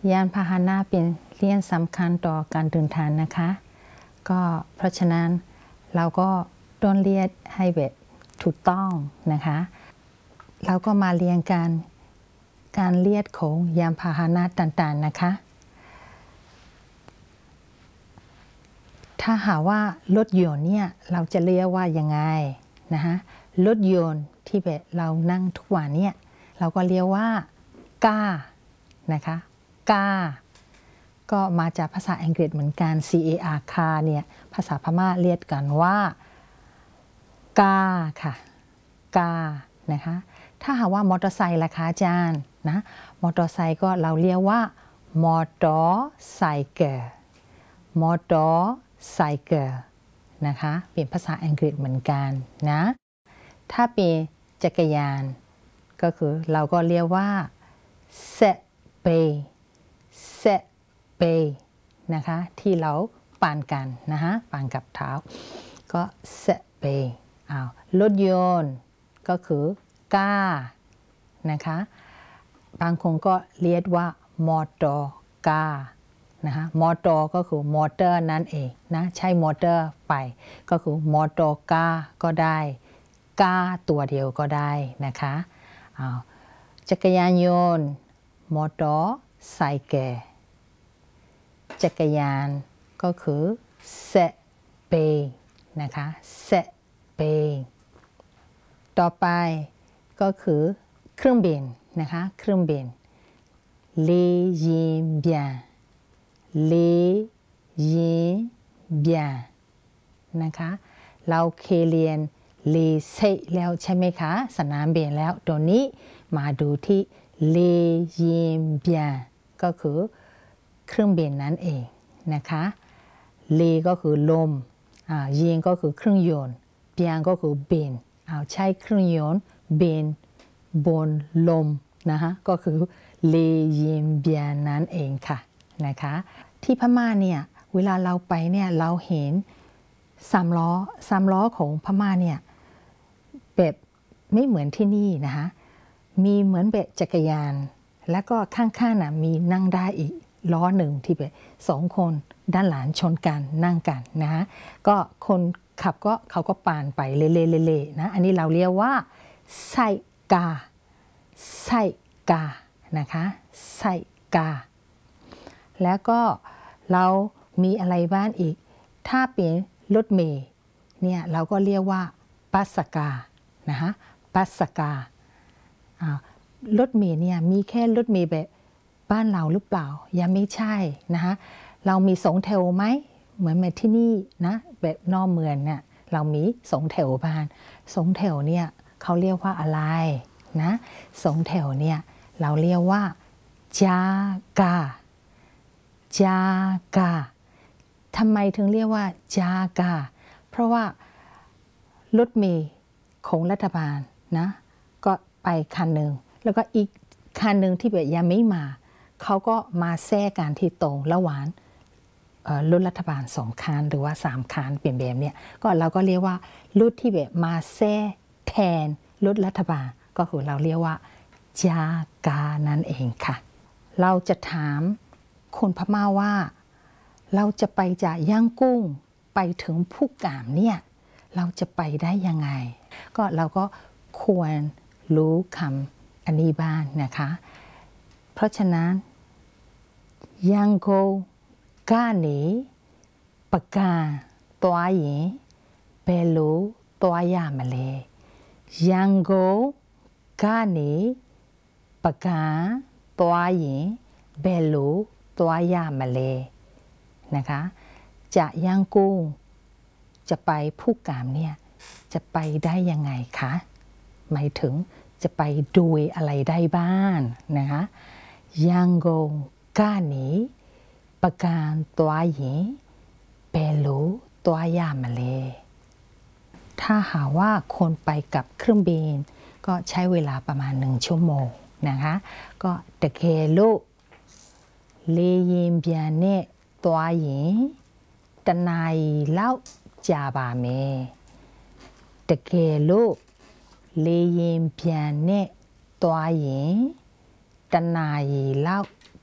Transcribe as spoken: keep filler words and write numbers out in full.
ยานพาหนะเป็นเรื่องสำคัญต่อการเดินทางนะคะก็เพราะฉะนั้นเราก็ต้องเรียนให้แบบถูกต้องนะคะเราก็มาเรียนการการเรียกของยานพาหนะต่างๆนะคะถ้าหาว่ารถยนต์เนี่ยเราจะเรียกว่ายังไงนะคะรถยนต์ที่แบบเรานั่งทุกวันเนี่ยเราก็เรียกว่า car นะคะ car ก็มาจากภาษาอังกฤษเหมือนกัน C A R car เนี่ยภาษาพม่าเรียกกันว่า car ค่ะ car นะคะถ้าหากว่ามอเตอร์ไซค์ล่ะคะอาจารย์นะมอเตอร์ไซค์ก็เราเรียกว่ามอเตอร์ไซค์มอเตอร์ไซค์นะคะเป็นภาษาอังกฤษเหมือนกันนะถ้าเป็นจักรยานก็คือเราก็เรียกว่าเซเปเซเปนะคะที่เราปั่นกันนะคะปั่นกับเท้าก็เซเปอ้าวรถยนต์ก็คือก้านะคะบางคนก็เรียกว่ามอเตอร์ก้านะคะมอเตอร์ก็คือมอเตอร์นั่นเองนะใช้มอเตอร์ไปก็คือมอเตอร์ก้าก็ได้ก้าตัวเดียวก็ได้นะคะอ้าวจักรยานยนต์มอเตอร์ไซค์จักรยานก็คือเซเปนะคะเซเปต่อไปก็คือเครื่องบินนะคะเครื่องบินเลยินเบียนเลยินเบียนนะคะเราเคยเรียนเลเซแล้วใช่ไหมคะสนามบินแล้วตัวนี้มาดูที่เลยินเบียนก็คือเครื่องบินนั่นเองนะคะเลก็คือลมอ่ายินก็คือเครื่องยนต์เบียนก็คือบินเอาใช้เครื่องยนต์บินบนลมนะคะก็คือเลยินเบียนนั่นเองค่ะนะคะที่พม่าเนี่ยเวลาเราไปเนี่ยเราเห็นสามล้อสามล้อของพม่าเนี่ยแบบไม่เหมือนที่นี่นะคะมีเหมือนแบบจักรยานแล้วก็ข้างๆน่ะมีนั่งได้อีกล้อหนึ่งที่แบบสองคนด้านหลังชนกันนั่งกันนะคะก็คนขับก็เขาก็ปานไปเล่ๆๆนะอันนี้เราเรียกว่าไซกาไซกานะคะไซกาแล้วก็เรามีอะไรบ้างอีกถ้าเป็นรถเมล์เนี่ยเราก็เรียกว่าปัสกานะคะปัสการถเมล์เนี่ยมีแค่รถเมล์แบบบ้านเราหรือเปล่ายังไม่ใช่นะคะเรามีสองแถวไหมเหมือนแบบที่นี่นะแบบนอกเมืองเนี่ยเรามีสองแถวบ้านสองแถวเนี่ยเขาเรียกว่าอะไรนะสองแถวเนี่ยเราเรียกว่าจากาจากาทำไมถึงเรียกว่าจากาเพราะว่ารถเมล์ของรัฐบาลนะก็ไปคันหนึ่งแล้วก็อีกคันหนึ่งที่แบบยังไม่มาเขาก็มาแทรกกันที่ตรงระหว่างรถรัฐบาลสองคันหรือว่าสามคันเปลี่ยนแบบเนี้ยก็เราก็เรียกว่ารถที่แบบมาแทรกแทนรถรัฐบาลก็คือเราเรียกว่าจากานั่นเองค่ะเราจะถามคนพม่าว่าเราจะไปจากย่างกุ้งไปถึงภูกามเนี่ยเราจะไปได้ยังไงก็เราก็ควรรู้คำอันนี้บ้างนะคะเพราะฉะนั้นย่างโกกาเนปะกาตัวเย็นเปโลตัวยามะเลย่างโกกาเนปะกาตัวเย็นเปโลตัวยามะเลนะคะจะย่างกุ้งจะไปภูกามเนี่ยจะไปได้ยังไงคะหมายถึงจะไปดูอะไรได้บ้างนะคะย่างโกกาเนปะกาตัวเย็นเปโลตัวยามะเลถ้าหาว่าคนไปกับเครื่องบินก็ใช้เวลาประมาณหนึ่งชั่วโมงนะคะก็ตะเคโลเลยินเบียนเน่ตัวเย็นตะนายเล่าจาบาเมตะเคโลเลยินเบียนเน่ตัวเย็นตะนายเล่า